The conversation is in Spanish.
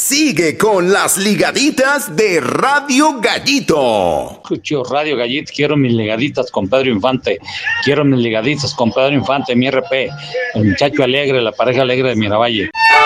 Sigue con las ligaditas de Radio Gallito. Escucho Radio Gallito, quiero mis ligaditas con Pedro Infante. Quiero mis ligaditas con Pedro Infante, mi RP. El muchacho alegre, la pareja alegre de Miravalle.